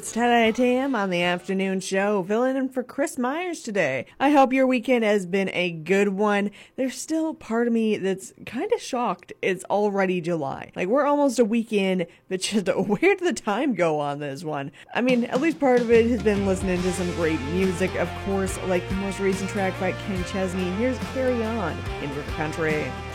It's 10 a.m. on the afternoon show, filling in for Chris Myers today. I hope your weekend has been a good one. There's still part of me that's kind of shocked it's already July. Like, we're almost a week in, but just where did the time go on this one? I mean, at least part of it has been listening to some great music, of course, like the most recent track by Ken Chesney. Here's Carry On in River Country.